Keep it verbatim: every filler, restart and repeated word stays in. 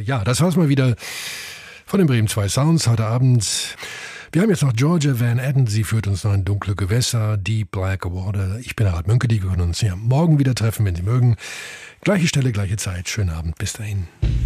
Ja, das war's mal wieder von den Bremen zwei Sounds heute Abend. Wir haben jetzt noch Georgia Van Etten, sie führt uns noch in dunkle Gewässer, Deep Black Water. Ich bin Harald Münke, die können uns ja morgen wieder treffen, wenn Sie mögen. Gleiche Stelle, gleiche Zeit. Schönen Abend, bis dahin.